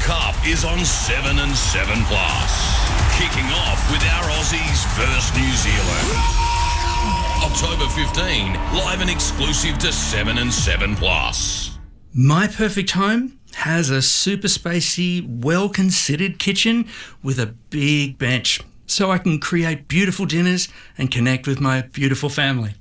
Cup is on 7 and 7 Plus. Kicking off with our Aussies versus New Zealand. October 15, live and exclusive to 7 and 7 Plus. My perfect home has a super spacey, well-considered kitchen with a big bench, so I can create beautiful dinners and connect with my beautiful family.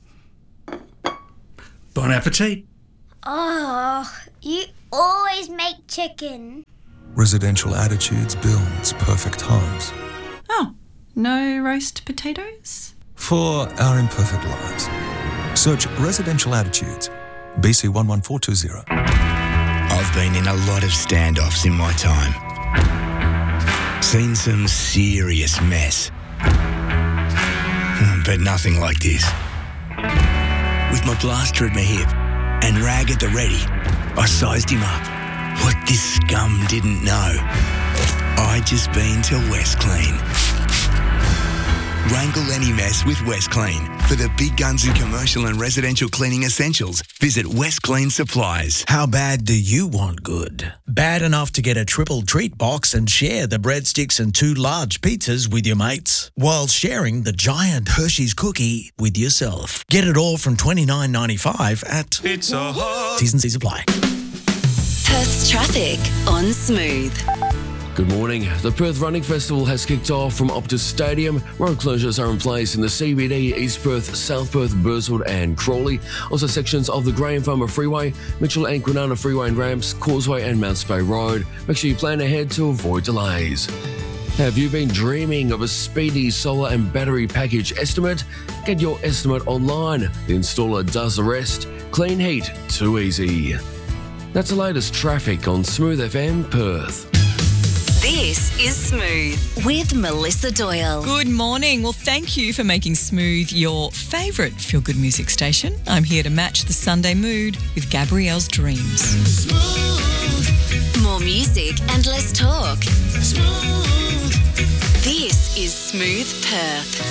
Bon appetit. Oh, you always make chicken. Residential Attitudes builds perfect homes. Oh, no roast potatoes? For our imperfect lives. Search Residential Attitudes, BC 11420. I've been in a lot of standoffs in my time. Seen some serious mess. But nothing like this. With my blaster at my hip and rag at the ready, I sized him up. What this scum didn't know, I'd just been to West Clean. Wrangle any mess with West Clean. For the big guns in commercial and residential cleaning essentials, visit West Clean Supplies. How bad do you want good? Bad enough to get a triple treat box and share the breadsticks and 2 large pizzas with your mates, while sharing the giant Hershey's cookie with yourself. Get it all from $29.95 at Pizza Hut. T's and C's apply. Perth's traffic on Smooth. Good morning. The Perth Running Festival has kicked off from Optus Stadium. Road closures are in place in the CBD, East Perth, South Perth, Burswood and Crawley. Also sections of the Graham Farmer Freeway, Mitchell and Kwinana Freeway and Ramps, Causeway and Mount Spey Road. Make sure you plan ahead to avoid delays. Have you been dreaming of a speedy solar and battery package estimate? Get your estimate online. The installer does the rest. Clean heat, too easy. That's the latest traffic on Smooth FM Perth. This is Smooth with Melissa Doyle. Good morning. Well, thank you for making Smooth your favourite feel-good music station. I'm here to match the Sunday mood with Gabrielle's Dreams. Smooth. More music and less talk. Smooth. This is Smooth Perth.